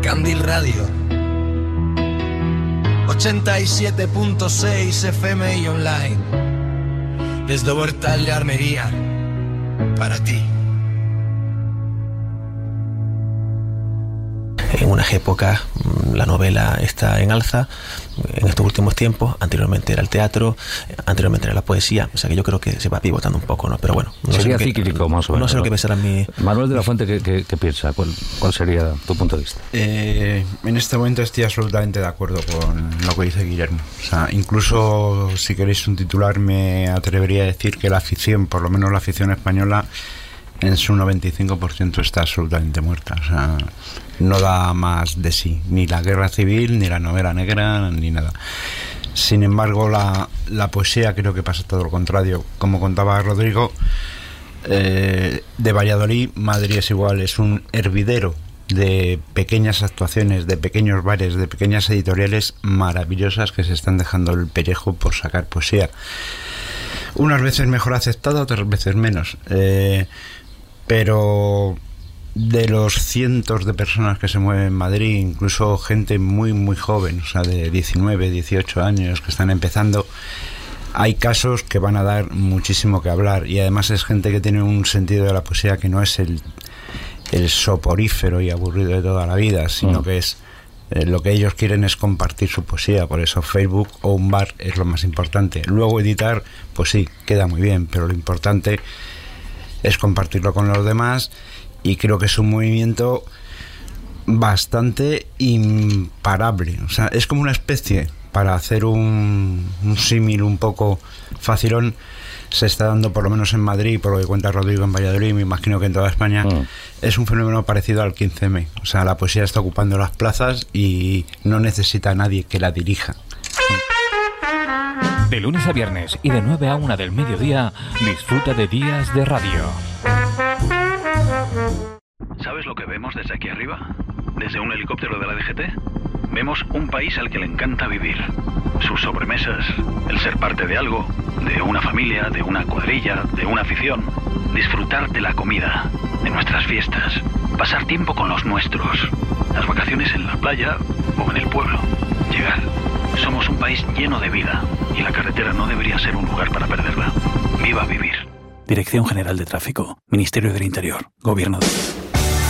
Candil Radio 87.6 FM y online desde Huertal de Armería para ti. En unas épocas la novela está en alza, en estos últimos tiempos. Anteriormente era el teatro, anteriormente era la poesía, o sea que yo creo que se va pivotando un poco, ¿no? Pero bueno, no sería cíclico más o menos. No sé lo que pensarán mi... Manuel de la Fuente, ¿qué piensa? ¿Cuál sería tu punto de vista? En este momento estoy absolutamente de acuerdo con lo que dice Guillermo. O sea, incluso si queréis un titular, me atrevería a decir que la afición, por lo menos la afición española, en su 95% está absolutamente muerta. O sea, no da más de sí, ni la guerra civil, ni la novela negra, ni nada. Sin embargo, la poesía creo que pasa todo lo contrario. Como contaba Rodrigo, de Valladolid, Madrid es igual, es un hervidero de pequeñas actuaciones, de pequeños bares, de pequeñas editoriales maravillosas que se están dejando el pellejo por sacar poesía. Unas veces mejor aceptada, otras veces menos. Pero de los cientos de personas que se mueven en Madrid, incluso gente muy muy joven, o sea, de 19, 18 años que están empezando, hay casos que van a dar muchísimo que hablar, y además es gente que tiene un sentido de la poesía que no es el soporífero y aburrido de toda la vida, sino que es lo que ellos quieren es compartir su poesía. Por eso Facebook o un bar es lo más importante. Luego editar, pues sí, queda muy bien, pero lo importante es compartirlo con los demás, y creo que es un movimiento bastante imparable. O sea, es como una especie, para hacer un símil un poco facilón, se está dando, por lo menos en Madrid, por lo que cuenta Rodrigo, en Valladolid, me imagino que en toda España, es un fenómeno parecido al 15M. O sea, la poesía está ocupando las plazas y no necesita a nadie que la dirija. De lunes a viernes y de 9 a 1 del mediodía, disfruta de Días de Radio. ¿Sabes lo que vemos desde aquí arriba? Desde un helicóptero de la DGT. Vemos un país al que le encanta vivir. Sus sobremesas, el ser parte de algo, de una familia, de una cuadrilla, de una afición. Disfrutar de la comida, de nuestras fiestas. Pasar tiempo con los nuestros. Las vacaciones en la playa o en el pueblo. Llegar. Somos un país lleno de vida y la carretera no debería ser un lugar para perderla. Viva vivir. Dirección General de Tráfico, Ministerio del Interior, Gobierno de...